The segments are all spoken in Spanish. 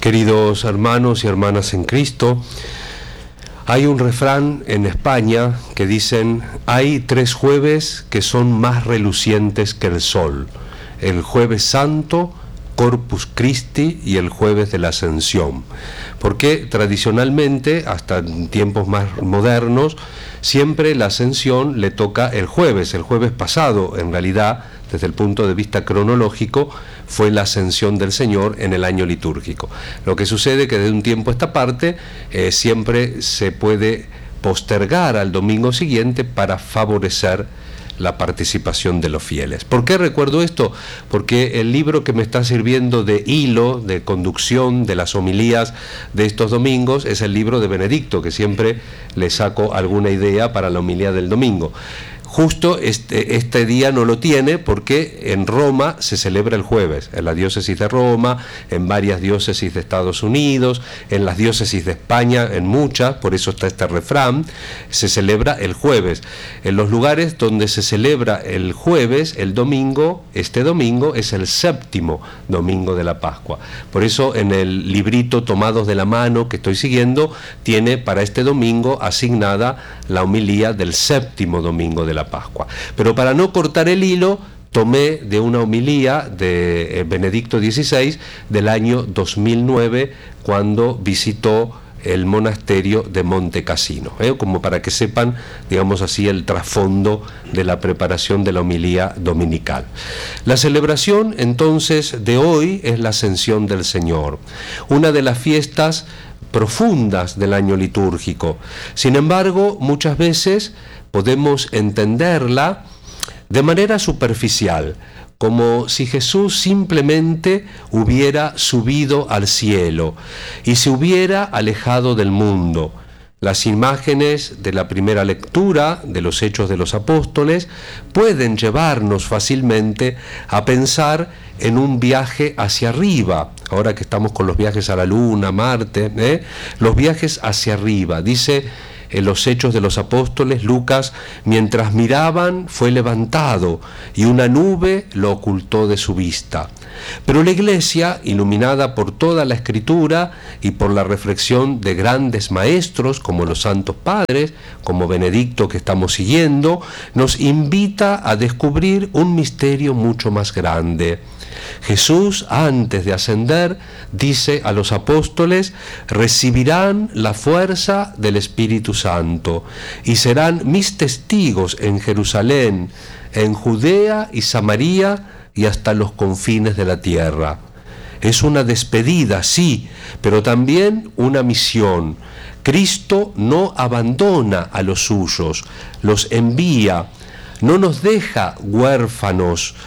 Queridos hermanos y hermanas en Cristo, hay un refrán en España que dicen: hay 3 jueves que son más relucientes que el sol: el Jueves Santo, Corpus Christi y el Jueves de la Ascensión. Porque tradicionalmente, hasta en tiempos más modernos, siempre la Ascensión le toca el jueves pasado. En realidad, desde el punto de vista cronológico, fue la Ascensión del Señor en el año litúrgico. Lo que sucede es que de un tiempo a esta parte siempre se puede postergar al domingo siguiente para favorecer la participación de los fieles. ¿Por qué recuerdo esto? Porque el libro que me está sirviendo de hilo, de conducción de las homilías de estos domingos, es el libro de Benedicto, que siempre le saco alguna idea para la homilía del domingo. Justo este día no lo tiene porque en Roma se celebra el jueves, en la diócesis de Roma, en varias diócesis de Estados Unidos, en las diócesis de España, en muchas, por eso está este refrán, se celebra el jueves. En los lugares donde se celebra el jueves, el domingo, este domingo es el 7º domingo de la Pascua. Por eso en el librito Tomados de la Mano que estoy siguiendo, tiene para este domingo asignada la homilía del 7º domingo de la Pascua. Pero para no cortar el hilo, tomé de una homilía de Benedicto XVI del año 2009, cuando visitó el monasterio de Monte Cassino, como para que sepan, digamos así, el trasfondo de la preparación de la homilía dominical. La celebración entonces de hoy es la Ascensión del Señor, una de las fiestas profundas del año litúrgico. Sin embargo, muchas veces podemos entenderla de manera superficial, como si Jesús simplemente hubiera subido al cielo y se hubiera alejado del mundo. Las imágenes de la primera lectura de los Hechos de los Apóstoles pueden llevarnos fácilmente a pensar en un viaje hacia arriba. Ahora que estamos con los viajes a la Luna, Marte, los viajes hacia arriba. Dice en los Hechos de los Apóstoles, Lucas: mientras miraban fue levantado y una nube lo ocultó de su vista. Pero la Iglesia, iluminada por toda la Escritura y por la reflexión de grandes maestros como los Santos Padres, como Benedicto que estamos siguiendo, nos invita a descubrir un misterio mucho más grande. Jesús, antes de ascender, dice a los apóstoles: recibirán la fuerza del Espíritu Santo y serán mis testigos en Jerusalén, en Judea y Samaria y hasta los confines de la tierra. Es una despedida, sí, pero también una misión. Cristo no abandona a los suyos, los envía, no nos deja huérfanos,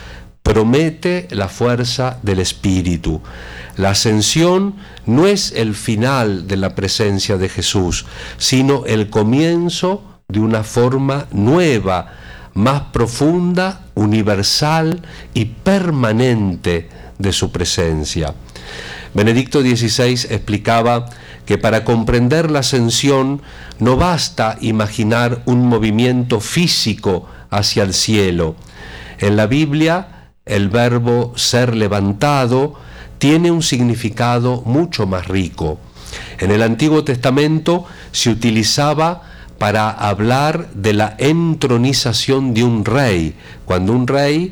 promete la fuerza del Espíritu. La ascensión no es el final de la presencia de Jesús, sino el comienzo de una forma nueva, más profunda, universal y permanente de su presencia. Benedicto XVI explicaba que para comprender la ascensión no basta imaginar un movimiento físico hacia el cielo. En la Biblia, el verbo ser levantado tiene un significado mucho más rico. En el Antiguo Testamento se utilizaba para hablar de la entronización de un rey. Cuando un rey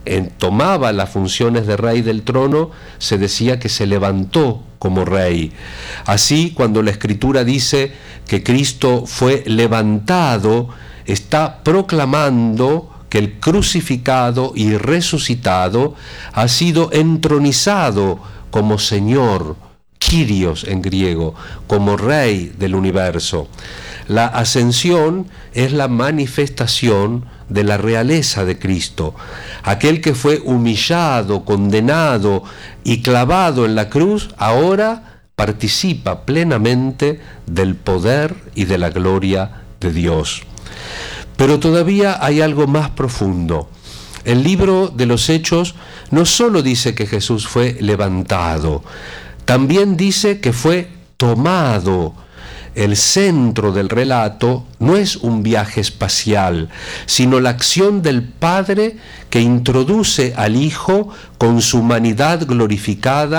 tomaba las funciones de rey del trono, se decía que se levantó como rey. Así, cuando la Escritura dice que Cristo fue levantado, está proclamando que el crucificado y resucitado ha sido entronizado como Señor, Kyrios en griego, como Rey del universo. La ascensión es la manifestación de la realeza de Cristo. Aquel que fue humillado, condenado y clavado en la cruz, ahora participa plenamente del poder y de la gloria de Dios. Pero todavía hay algo más profundo. El libro de los Hechos no solo dice que Jesús fue levantado, también dice que fue tomado. El centro del relato no es un viaje espacial, sino la acción del Padre que introduce al Hijo con su humanidad glorificada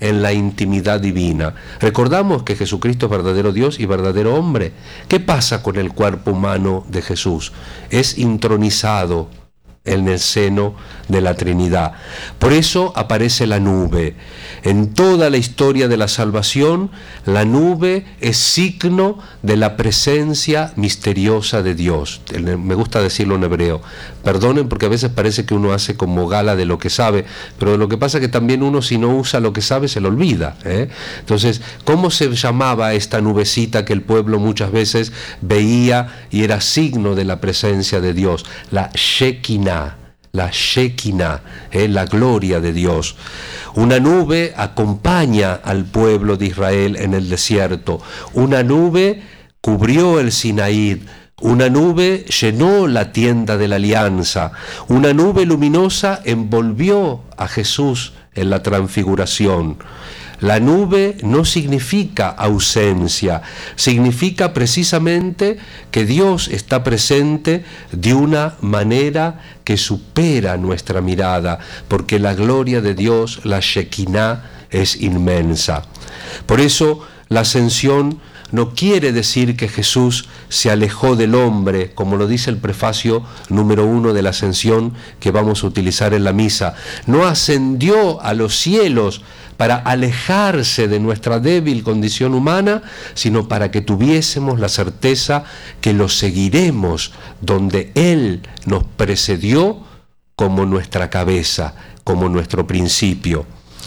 en la intimidad divina. Recordamos que Jesucristo es verdadero Dios y verdadero hombre. ¿Qué pasa con el cuerpo humano de Jesús? Es intronizado en el seno de la Trinidad. Por eso aparece la nube. En toda la historia de la salvación, la nube es signo de la presencia misteriosa de Dios. Me gusta decirlo en hebreo. Perdonen porque a veces parece que uno hace como gala de lo que sabe, pero lo que pasa es que también uno, si no usa lo que sabe, se lo olvida, ¿eh? Entonces, ¿cómo se llamaba esta nubecita que el pueblo muchas veces veía y era signo de la presencia de Dios? La Shekinah. La Shekinah, la gloria de Dios. Una nube acompaña al pueblo de Israel en el desierto. Una nube cubrió el Sinaí. Una nube llenó la tienda de la alianza. Una nube luminosa envolvió a Jesús en la transfiguración. La nube no significa ausencia, significa precisamente que Dios está presente de una manera que supera nuestra mirada, porque la gloria de Dios, la Shekinah, es inmensa. Por eso la ascensión no quiere decir que Jesús se alejó del hombre, como lo dice el prefacio número 1 de la ascensión que vamos a utilizar en la misa. No ascendió a los cielos para alejarse de nuestra débil condición humana, sino para que tuviésemos la certeza que lo seguiremos donde Él nos precedió como nuestra cabeza, como nuestro principio.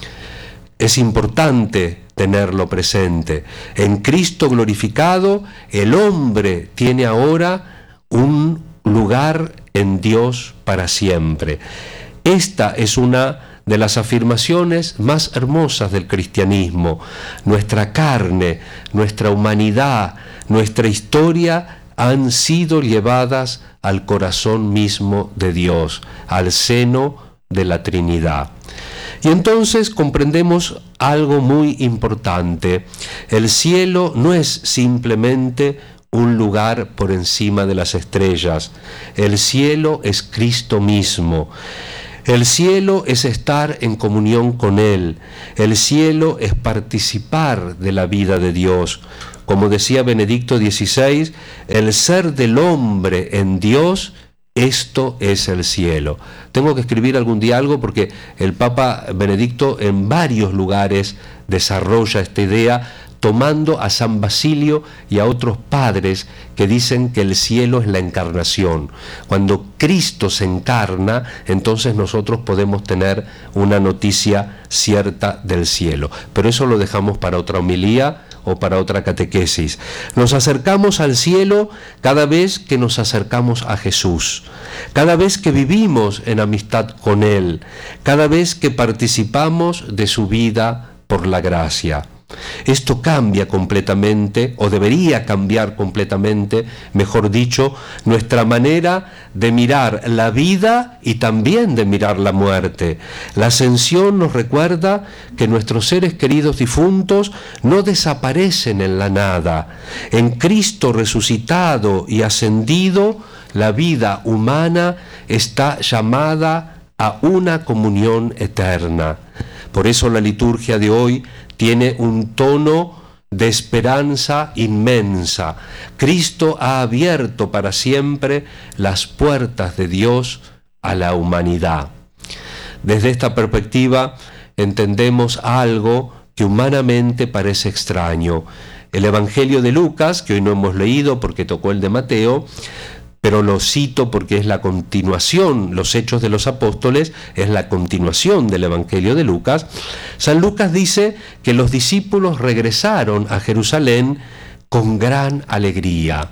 Es importante tenerlo presente. En Cristo glorificado, el hombre tiene ahora un lugar en Dios para siempre. Esta es una de las afirmaciones más hermosas del cristianismo. Nuestra carne, nuestra humanidad, nuestra historia han sido llevadas al corazón mismo de Dios, al seno de la Trinidad. Y entonces comprendemos algo muy importante. El cielo no es simplemente un lugar por encima de las estrellas. El cielo es Cristo mismo. El cielo es estar en comunión con Él. El cielo es participar de la vida de Dios. Como decía Benedicto XVI, el ser del hombre en Dios, esto es el cielo. Tengo que escribir algún día algo porque el Papa Benedicto en varios lugares desarrolla esta idea, tomando a San Basilio y a otros padres que dicen que el cielo es la encarnación. Cuando Cristo se encarna, entonces nosotros podemos tener una noticia cierta del cielo. Pero eso lo dejamos para otra homilía o para otra catequesis. Nos acercamos al cielo cada vez que nos acercamos a Jesús, cada vez que vivimos en amistad con Él, cada vez que participamos de su vida por la gracia. Esto cambia completamente, o debería cambiar completamente, mejor dicho, nuestra manera de mirar la vida y también de mirar la muerte. La ascensión nos recuerda que nuestros seres queridos difuntos no desaparecen en la nada. En Cristo resucitado y ascendido, la vida humana está llamada a una comunión eterna. Por eso la liturgia de hoy tiene un tono de esperanza inmensa. Cristo ha abierto para siempre las puertas de Dios a la humanidad. Desde esta perspectiva entendemos algo que humanamente parece extraño. El Evangelio de Lucas, que hoy no hemos leído porque tocó el de Mateo, pero lo cito porque es la continuación, los Hechos de los Apóstoles es la continuación del Evangelio de Lucas. San Lucas dice que los discípulos regresaron a Jerusalén con gran alegría.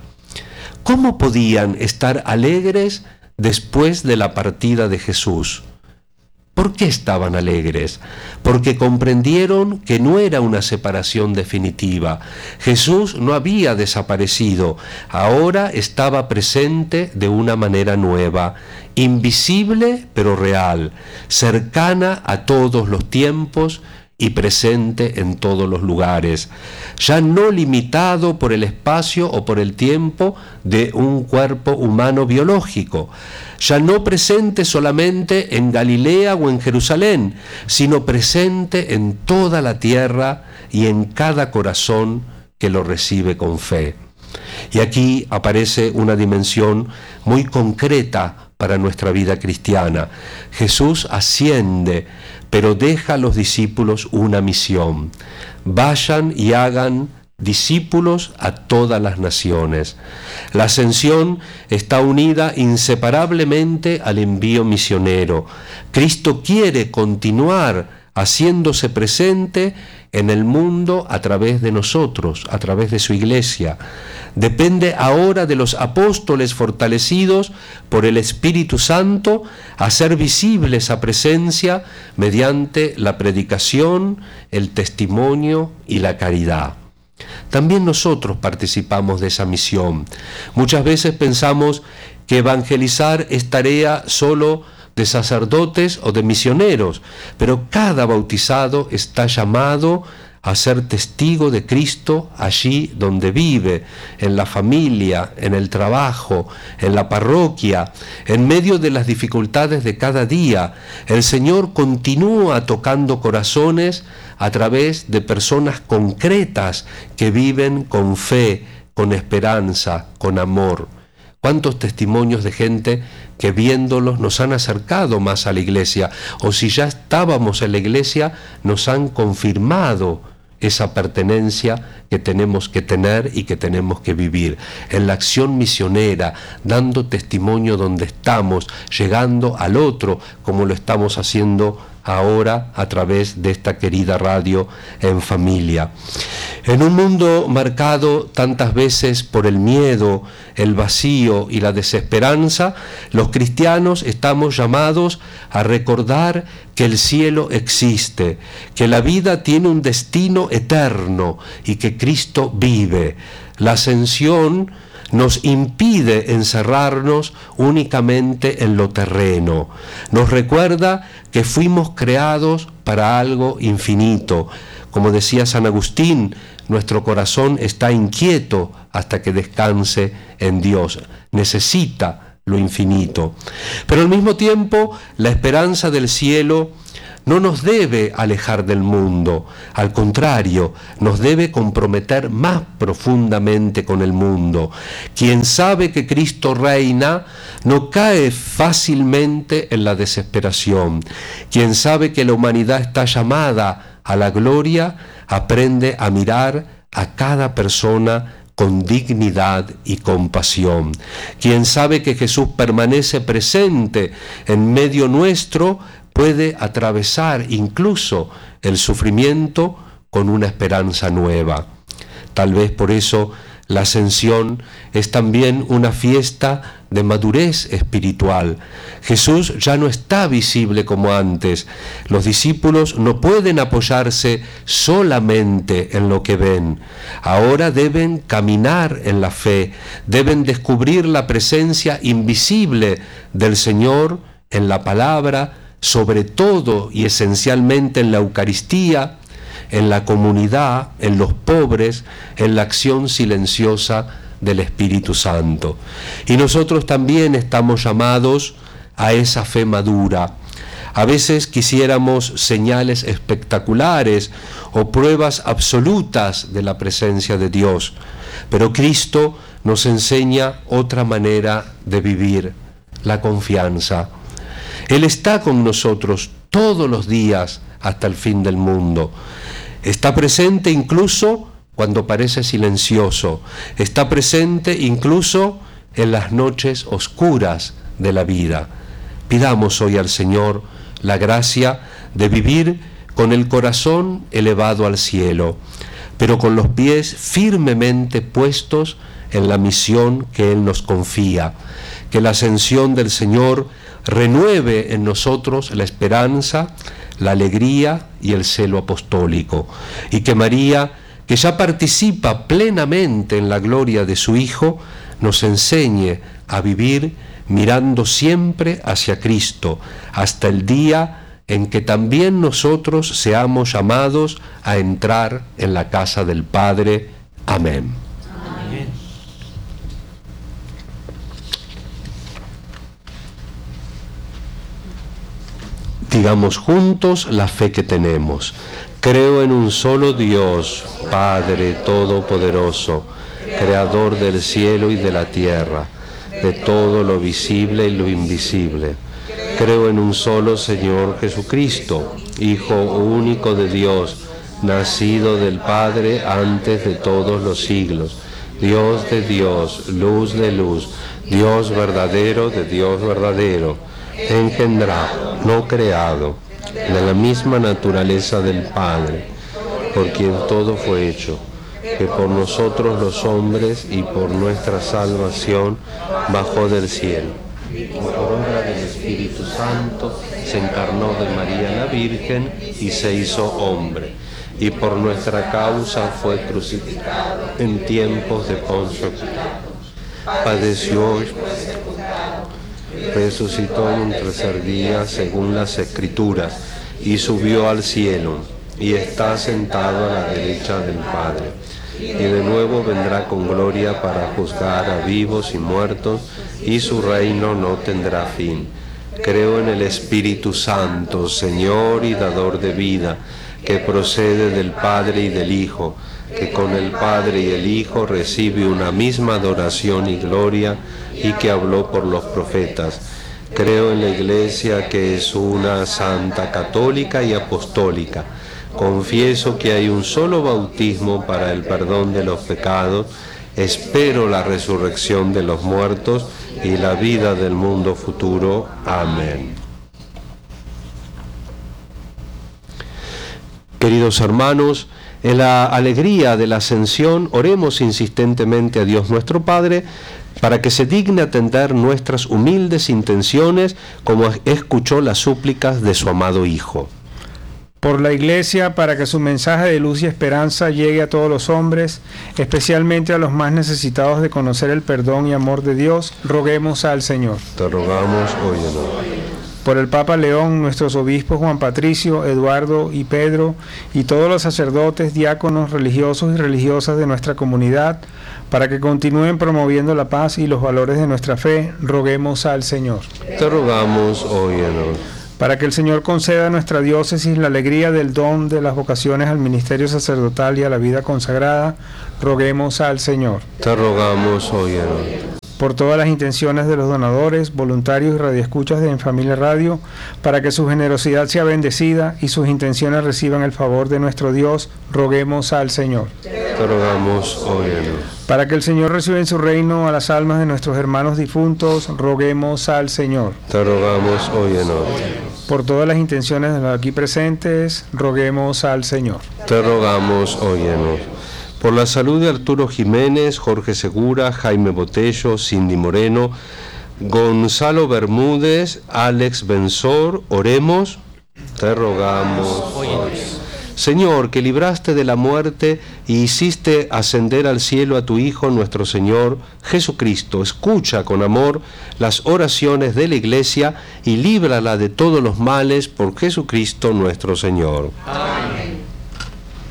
¿Cómo podían estar alegres después de la partida de Jesús? ¿Por qué estaban alegres? Porque comprendieron que no era una separación definitiva. Jesús no había desaparecido, ahora estaba presente de una manera nueva, invisible pero real, cercana a todos los tiempos y presente en todos los lugares, ya no limitado por el espacio o por el tiempo de un cuerpo humano biológico, ya no presente solamente en Galilea o en Jerusalén, sino presente en toda la tierra y en cada corazón que lo recibe con fe. Y aquí aparece una dimensión muy concreta para nuestra vida cristiana. Jesús asciende, pero deja a los discípulos una misión: vayan y hagan discípulos a todas las naciones. La ascensión está unida inseparablemente al envío misionero. Cristo quiere continuar haciéndose presente en el mundo a través de nosotros, a través de su iglesia. Depende ahora de los apóstoles fortalecidos por el Espíritu Santo hacer visible esa presencia mediante la predicación, el testimonio y la caridad. También nosotros participamos de esa misión. Muchas veces pensamos que evangelizar es tarea solo de sacerdotes o de misioneros, pero cada bautizado está llamado a ser testigo de Cristo allí donde vive, en la familia, en el trabajo, en la parroquia, en medio de las dificultades de cada día. El Señor continúa tocando corazones a través de personas concretas que viven con fe, con esperanza, con amor. ¿Cuántos testimonios de gente que viéndolos nos han acercado más a la iglesia? O si ya estábamos en la iglesia, nos han confirmado esa pertenencia que tenemos que tener y que tenemos que vivir. En la acción misionera, dando testimonio donde estamos, llegando al otro, como lo estamos haciendo ahora a través de esta querida radio En Familia. En un mundo marcado tantas veces por el miedo, el vacío y la desesperanza, los cristianos estamos llamados a recordar que el cielo existe, que la vida tiene un destino eterno y que Cristo vive. La ascensión nos impide encerrarnos únicamente en lo terreno. Nos recuerda que fuimos creados para algo infinito. Como decía San Agustín, nuestro corazón está inquieto hasta que descanse en Dios. Necesita lo infinito. Pero al mismo tiempo, la esperanza del cielo no nos debe alejar del mundo, al contrario, nos debe comprometer más profundamente con el mundo. Quien sabe que Cristo reina no cae fácilmente en la desesperación. Quien sabe que la humanidad está llamada a la gloria, aprende a mirar a cada persona con dignidad y compasión. Quien sabe que Jesús permanece presente en medio nuestro, puede atravesar incluso el sufrimiento con una esperanza nueva. Tal vez por eso la ascensión es también una fiesta de madurez espiritual. Jesús ya no está visible como antes. Los discípulos no pueden apoyarse solamente en lo que ven. Ahora deben caminar en la fe, deben descubrir la presencia invisible del Señor en la palabra, sobre todo y esencialmente en la Eucaristía, en la comunidad, en los pobres, en la acción silenciosa del Espíritu Santo. Y nosotros también estamos llamados a esa fe madura. A veces quisiéramos señales espectaculares o pruebas absolutas de la presencia de Dios, pero Cristo nos enseña otra manera de vivir, la confianza. Él está con nosotros todos los días hasta el fin del mundo. Está presente incluso cuando parece silencioso. Está presente incluso en las noches oscuras de la vida. Pidamos hoy al Señor la gracia de vivir con el corazón elevado al cielo, pero con los pies firmemente puestos en la misión que Él nos confía. Que la ascensión del Señor renueve en nosotros la esperanza, la alegría y el celo apostólico, y que María, que ya participa plenamente en la gloria de su Hijo, nos enseñe a vivir mirando siempre hacia Cristo, hasta el día en que también nosotros seamos llamados a entrar en la casa del Padre. Amén. Amén. Digamos juntos la fe que tenemos. Creo en un solo Dios, Padre Todopoderoso, Creador del cielo y de la tierra, de todo lo visible y lo invisible. Creo en un solo Señor Jesucristo, Hijo único de Dios, nacido del Padre antes de todos los siglos, Dios de Dios, luz de luz, Dios verdadero de Dios verdadero, engendrado, no creado, de la misma naturaleza del Padre, por quien todo fue hecho, que por nosotros los hombres y por nuestra salvación bajó del cielo, y por obra del Espíritu Santo se encarnó de María la Virgen y se hizo hombre, y por nuestra causa fue crucificado en tiempos de Poncio Pilato, padeció, resucitó en un tercer día según las Escrituras, y subió al cielo, y está sentado a la derecha del Padre, y de nuevo vendrá con gloria para juzgar a vivos y muertos, y su reino no tendrá fin. Creo en el Espíritu Santo, Señor y dador de vida, que procede del Padre y del Hijo, que con el Padre y el Hijo recibe una misma adoración y gloria, y que habló por los profetas. Creo en la Iglesia, que es una, santa, católica y apostólica. Confieso que hay un solo bautismo para el perdón de los pecados. Espero la resurrección de los muertos y la vida del mundo futuro. Amén. Queridos hermanos, en la alegría de la ascensión, oremos insistentemente a Dios nuestro Padre, para que se digne atender nuestras humildes intenciones, como escuchó las súplicas de su amado Hijo. Por la Iglesia, para que su mensaje de luz y esperanza llegue a todos los hombres, especialmente a los más necesitados de conocer el perdón y amor de Dios, roguemos al Señor. Te rogamos, óyenos. Por el Papa León, nuestros obispos Juan Patricio, Eduardo y Pedro, y todos los sacerdotes, diáconos, religiosos y religiosas de nuestra comunidad, para que continúen promoviendo la paz y los valores de nuestra fe, roguemos al Señor. Te rogamos, óyenos. Para que el Señor conceda a nuestra diócesis la alegría del don de las vocaciones al ministerio sacerdotal y a la vida consagrada, roguemos al Señor. Te rogamos, óyenos. Por todas las intenciones de los donadores, voluntarios y radioescuchas de En Familia Radio, para que su generosidad sea bendecida y sus intenciones reciban el favor de nuestro Dios, roguemos al Señor. Te rogamos, óyenos. Para que el Señor reciba en su reino a las almas de nuestros hermanos difuntos, roguemos al Señor. Te rogamos, óyenos. Por todas las intenciones de los aquí presentes, roguemos al Señor. Te rogamos, óyenos. Por la salud de Arturo Jiménez, Jorge Segura, Jaime Botello, Cindy Moreno, Gonzalo Bermúdez, Alex Benzor, oremos. Te rogamos, óyenos. Señor, que libraste de la muerte y hiciste ascender al cielo a tu Hijo nuestro Señor Jesucristo, escucha con amor las oraciones de la Iglesia y líbrala de todos los males por Jesucristo nuestro Señor. Amén.